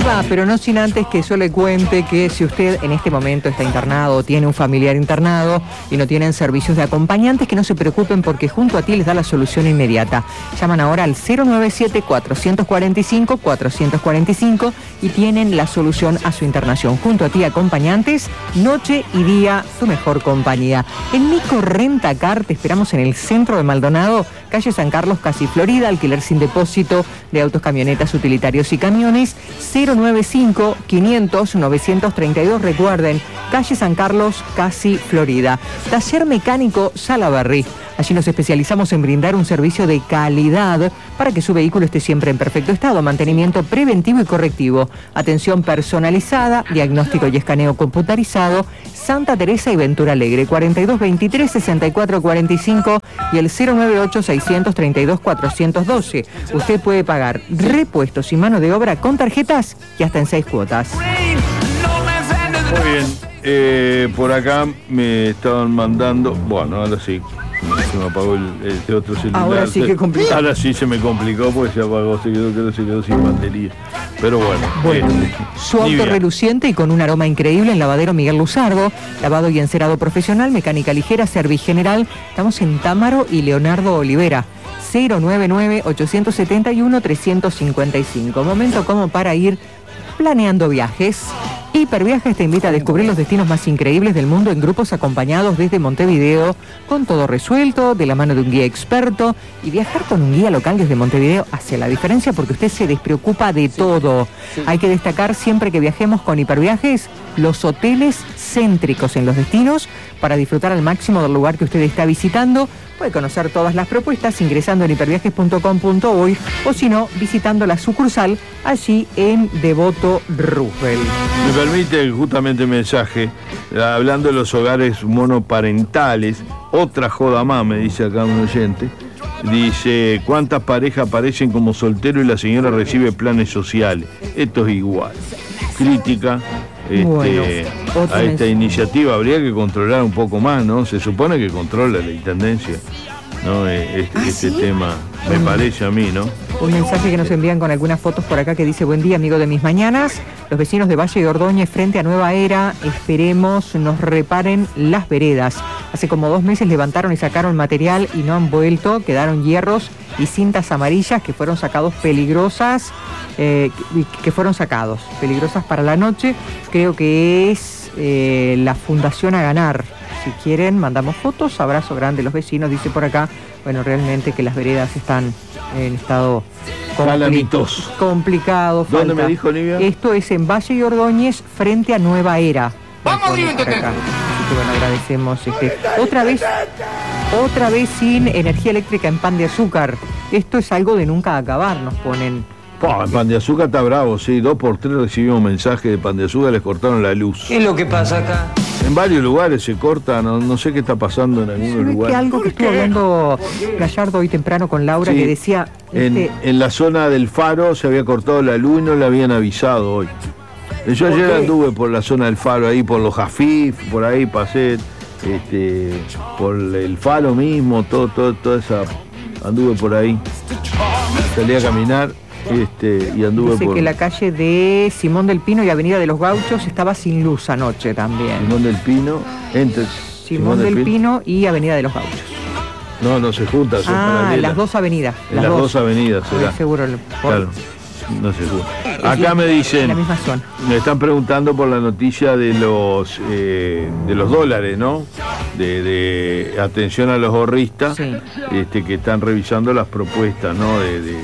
va, pero no sin antes que yo le cuente que si usted en este momento está internado o tiene un familiar internado y no tienen servicios de acompañantes, que no se preocupen porque Junto a Ti les da la solución inmediata. Llaman ahora al 097-445-445 y tienen la solución a su internación. Junto a Ti acompañantes, noche y día, tu mejor compañía. En Mico Rentacar te esperamos en el centro de Maldonado, calle San Carlos, casi Florida, alquiler sin depósito de autos, camionetas, utilitarios y camiones. 095-500-932, recuerden, calle San Carlos, casi Florida. Taller Mecánico Salaberry. Allí nos especializamos en brindar un servicio de calidad para que su vehículo esté siempre en perfecto estado, mantenimiento preventivo y correctivo, atención personalizada, diagnóstico y escaneo computarizado. Santa Teresa y Ventura Alegre, 4223-6445 y el 098-632-412. Usted puede pagar repuestos y mano de obra con tarjetas y hasta en 6 cuotas. Muy bien, por acá me estaban mandando, bueno, ahora sí, se me apagó este otro celular. Ahora sí que complicó. Ahora sí se me complicó porque se apagó, se quedó sin batería. Pero bueno. Su auto reluciente y con un aroma increíble en Lavadero Miguel Luzardo, lavado y encerado profesional, mecánica ligera, servicio general. Estamos en Támaro y Leonardo Olivera. 099-871-355. Momento como para ir planeando viajes. Hiperviajes te invita a descubrir los destinos más increíbles del mundo en grupos acompañados desde Montevideo, con todo resuelto, de la mano de un guía experto. Y viajar con un guía local desde Montevideo hace la diferencia porque usted se despreocupa de todo. Hay que destacar siempre que viajemos con Hiperviajes los hoteles céntricos en los destinos para disfrutar al máximo del lugar que usted está visitando. Puede conocer todas las propuestas ingresando en hiperviajes.com.uy o si no, visitando la sucursal allí en Devoto Roosevelt. Me permite justamente el mensaje, hablando de los hogares monoparentales, otra joda más, me dice acá un oyente. Dice, ¿cuántas parejas aparecen como soltero y la señora recibe planes sociales? Esto es igual. Crítica a esta iniciativa. Habría que controlar un poco más, ¿no? Se supone que controla la Intendencia, ¿no? Este tema, me parece a mí, ¿no? Un mensaje que nos envían con algunas fotos por acá que dice: buen día, amigo de mis mañanas. Los vecinos de Valle de Ordóñez frente a Nueva Era, esperemos nos reparen las veredas. Hace como 2 meses levantaron y sacaron material y no han vuelto. Quedaron hierros y cintas amarillas que fueron sacados peligrosas, peligrosas para la noche. Creo que es la Fundación A Ganar. Si quieren, mandamos fotos. Abrazo grande los vecinos, dice por acá. Bueno, realmente que las veredas están en estado complicado. ¿Dónde me dijo, Olivia? Esto es en Valle y Ordóñez, frente a Nueva Era. ¡Vamos, Así que bueno, agradecemos. Otra vez sin energía eléctrica en Pan de Azúcar. Esto es algo de nunca acabar, nos ponen. Pan de Azúcar está bravo, sí. 2 por 3 recibimos mensajes de Pan de Azúcar, les cortaron la luz. ¿Qué es lo que pasa acá? En varios lugares se corta, no sé qué está pasando en algunos lugares. Que algo que estuvo hablando Gallardo hoy temprano con Laura, sí, que decía... En la zona del Faro se había cortado la luz y no le habían avisado hoy. Yo ayer anduve por la zona del Faro, ahí por los Jafif, por ahí pasé, por el Faro mismo, toda esa... Anduve por ahí, salí a caminar. Y anduve Dice que la calle de Simón del Pino y Avenida de los Gauchos estaba sin luz anoche también. Simón del Pino, entre Simón del Pino y Avenida de los Gauchos. No se juntan, son paralelas. Las 2 avenidas. Las dos avenidas, será. Seguro. Claro, no se juntan. Acá me dicen, en la misma zona. Me están preguntando por la noticia de los dólares, ¿no? De atención a los ahorristas, sí, que están revisando las propuestas, ¿no?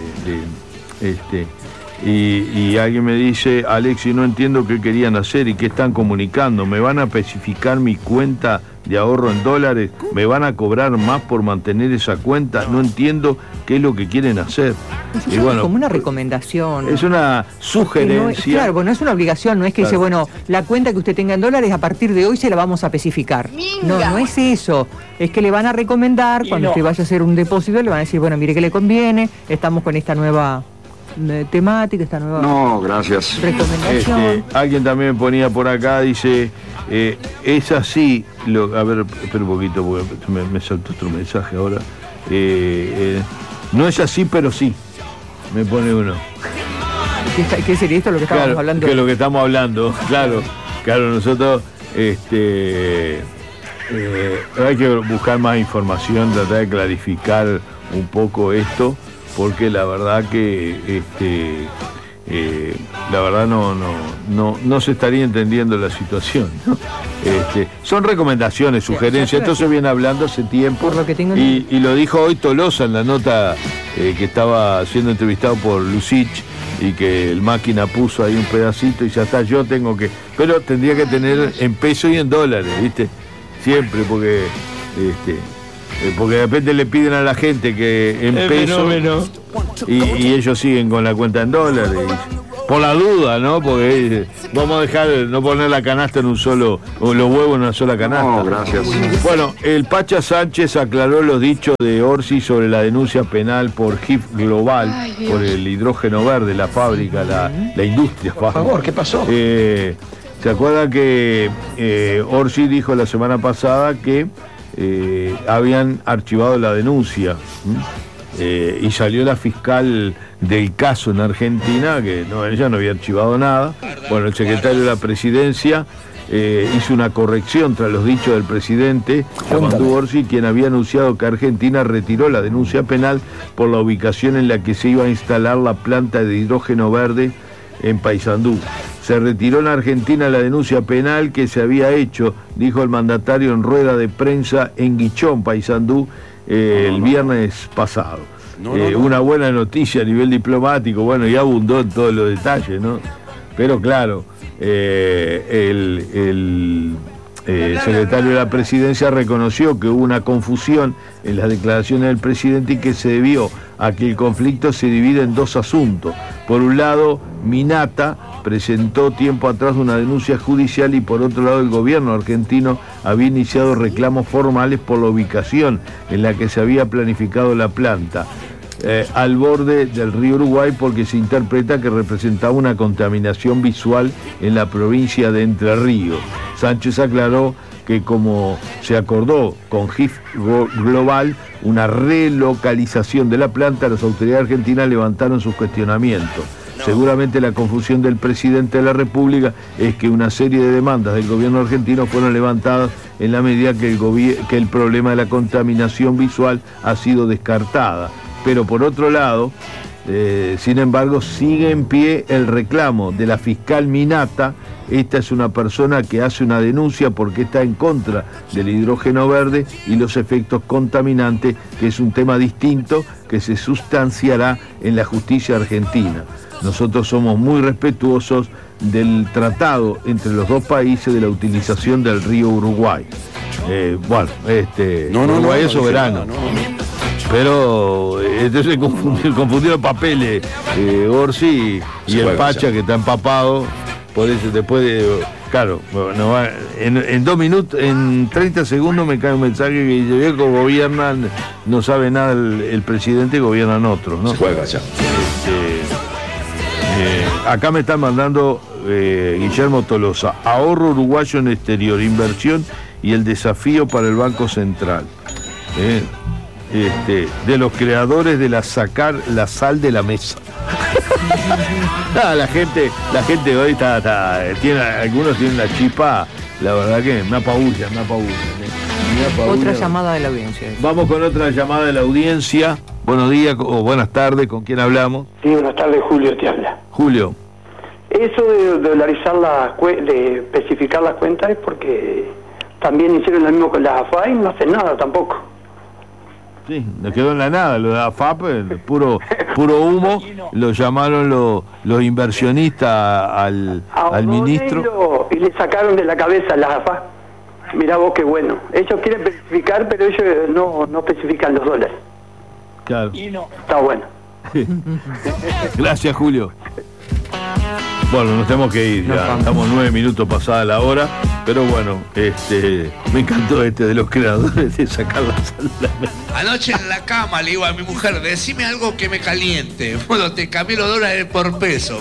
Y alguien me dice, Alexi, no entiendo qué querían hacer y qué están comunicando. ¿Me van a especificar mi cuenta de ahorro en dólares? ¿Me van a cobrar más por mantener esa cuenta? No entiendo qué es lo que quieren hacer. Y bueno, como una recomendación. Es una sugerencia. Claro, bueno, es una obligación, no es que dice, bueno, la cuenta que usted tenga en dólares a partir de hoy se la vamos a especificar. No es eso. Es que le van a recomendar, cuando usted vaya a hacer un depósito, le van a decir, bueno, mire que le conviene, estamos con esta nueva temática, esta nueva recomendación. Alguien también me ponía por acá, dice, es así, a ver, espera un poquito, porque me saltó otro mensaje ahora. No es así, pero sí, me pone uno. ¿Qué sería esto lo que estábamos hablando? Que lo que estamos hablando, claro, nosotros hay que buscar más información, tratar de clarificar un poco esto, porque la verdad que la verdad no se estaría entendiendo la situación, ¿no? Son recomendaciones, sugerencias, esto se viene hablando hace tiempo, por lo que tengo y lo dijo hoy Tolosa en la nota que estaba siendo entrevistado por Lucich, y que el máquina puso ahí un pedacito y ya está, yo tengo que, pero tendría que tener en pesos y en dólares, ¿viste? Siempre, porque de repente le piden a la gente que en pesos y ellos siguen con la cuenta en dólares. Por la duda, ¿no? Porque vamos a dejar, no poner la canasta en un solo, o los huevos en una sola canasta. No, gracias. Bueno, el Pacha Sánchez aclaró los dichos de Orsi sobre la denuncia penal por HIF Global, por el hidrógeno verde, la fábrica, la industria. Por favor, ¿qué pasó? ¿Se acuerda que Orsi dijo la semana pasada que habían archivado la denuncia? Y salió la fiscal del caso en Argentina, que ella no había archivado nada. Bueno, el secretario de la Presidencia hizo una corrección tras los dichos del presidente Yamandu Orsi, quien había anunciado que Argentina retiró la denuncia penal por la ubicación en la que se iba a instalar la planta de hidrógeno verde en Paysandú. Se retiró en Argentina la denuncia penal que se había hecho, dijo el mandatario en rueda de prensa en Guichón, Paysandú, el viernes pasado. Una buena noticia a nivel diplomático, bueno, y abundó en todos los detalles, ¿no? Pero claro, el secretario de la Presidencia reconoció que hubo una confusión en las declaraciones del presidente y que se debió a que el conflicto se divide en dos asuntos. Por un lado, Minata presentó tiempo atrás una denuncia judicial y por otro lado el gobierno argentino había iniciado reclamos formales por la ubicación en la que se había planificado la planta, al borde del río Uruguay, porque se interpreta que representaba una contaminación visual en la provincia de Entre Ríos. Sánchez aclaró que como se acordó con HIF Global una relocalización de la planta, las autoridades argentinas levantaron sus cuestionamientos. Seguramente la confusión del presidente de la República es que una serie de demandas del gobierno argentino fueron levantadas en la medida que el problema de la contaminación visual ha sido descartada. Pero por otro lado, sin embargo, sigue en pie el reclamo de la fiscal Minata. Esta es una persona que hace una denuncia porque está en contra del hidrógeno verde y los efectos contaminantes, que es un tema distinto que se sustanciará en la justicia argentina. Nosotros somos muy respetuosos del tratado entre los dos países de la utilización del río Uruguay. Uruguay es soberano. Pero entonces confundieron papeles, Orsi y el Pacha, que está empapado. Por eso después de, claro, en 2 minutos, en 30 segundos me cae un mensaje que dice: viejo, gobiernan, no sabe nada el presidente, gobiernan otros, ¿no? Se juega ya. Acá me están mandando Guillermo Tolosa: ahorro uruguayo en exterior, inversión y el desafío para el Banco Central. De los creadores de sacar la sal de la mesa. La gente hoy algunos tienen la chispa, la verdad que me apabulla. Otra llamada de la audiencia. Vamos con otra llamada de la audiencia. Buenos días o buenas tardes, ¿con quién hablamos? Sí, buenas tardes, Julio te habla. Julio. Eso de dolarizar de especificar las cuentas es porque también hicieron lo mismo con las AFA y no hacen nada tampoco. Sí, nos quedó en la nada, lo de AFAP, puro humo, lo llamaron los inversionistas al ministro. Y le sacaron de la cabeza las AFAP. Mirá vos qué bueno. Ellos quieren especificar, pero ellos no especifican los dólares. Claro. Está bueno. Gracias, Julio. Bueno, nos tenemos que ir, ya estamos 9 minutos pasada la hora, pero bueno, me encantó de los creadores de sacar la sal de la mesa. Anoche en la cama le digo a mi mujer, decime algo que me caliente. Bueno, te cambié los dólares por peso.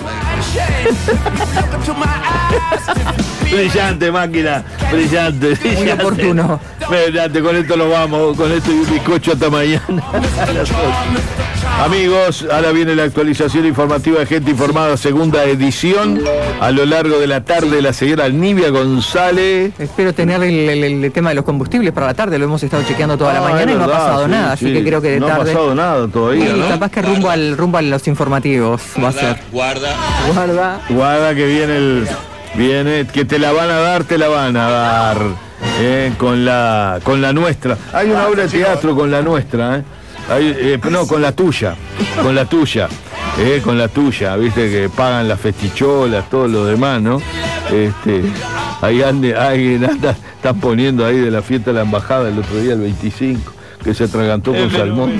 Brillante, máquina, brillante. Muy oportuno. Brillante, con esto nos vamos, con esto y un bizcocho hasta mañana. Amigos, ahora viene la actualización informativa de Gente Informada, segunda edición. A lo largo de la tarde, la señora Nivia González. Espero tener el tema de los combustibles para la tarde, lo hemos estado chequeando toda la mañana y no ha pasado nada, así que creo que de no tarde... No ha pasado nada todavía, y ¿no? capaz que rumbo a los informativos va a ser. Guarda. Que viene, que te la van a dar, con la nuestra. Hay una obra de teatro con la nuestra, no, con la tuya, con la tuya, viste que pagan las festicholas, todo lo demás, ¿no? Ahí anda, están poniendo ahí de la fiesta de la embajada el otro día, el 25, que se atragantó con salmón.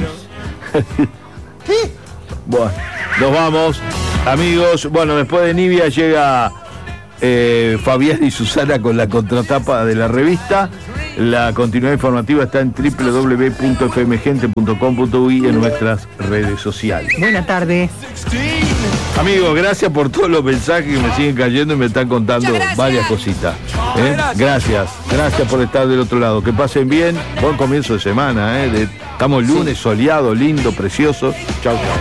Bueno, nos vamos, amigos. Bueno, después de Nivia llega Fabián y Susana con la contratapa de la revista. La continuidad informativa está en www.fmgente.com.uy en nuestras redes sociales. Buenas tardes. Amigos, gracias por todos los mensajes que me siguen cayendo y me están contando varias cositas. Gracias por estar del otro lado. Que pasen bien, buen comienzo de semana. Estamos lunes, soleado, lindo, precioso. Chau, chau.